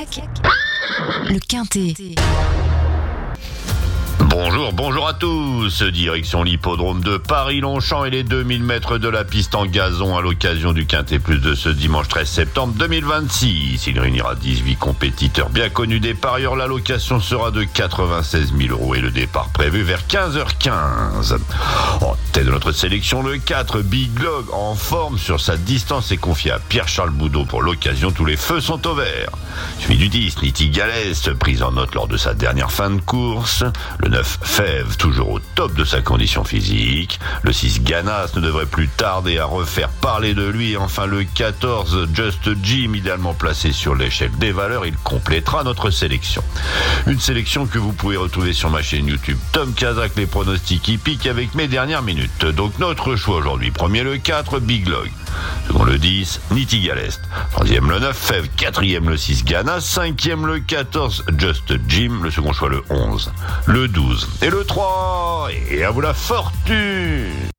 Siècle, le Quintet. Bonjour à tous. Direction l'hippodrome de Paris-Longchamp et les 2000 mètres de la piste en gazon à l'occasion du Quintet Plus de ce dimanche 13 septembre 2026. Il réunira 18 compétiteurs bien connus des parieurs. La location sera de 96 000 € et le départ prévu vers 15h15. En tête de notre sélection, le 4, Big Log, en forme sur sa distance, est confié à Pierre-Charles Boudot. Pour l'occasion, tous les feux sont au vert. Suivi du 10, Nitty Galès, prise en note lors de sa dernière fin de course. Le 9, Fève, toujours au top de sa condition physique. Le 6, Ganas, ne devrait plus tarder à refaire parler de lui. Et enfin, le 14, Just Jim, idéalement placé sur l'échelle des valeurs, il complétera notre sélection. Une sélection que vous pouvez retrouver sur ma chaîne YouTube Tom Kazak, les pronostics hippiques avec mes dernières minutes. Donc notre choix aujourd'hui: premier le 4, Big Log. Second le 10, Nitty Galest. Troisième le 9, Fève. Quatrième le 6, Ganas. Cinquième le 14, Just Jim. Le second choix le 11, le 12 et le 3. Et à vous la fortune!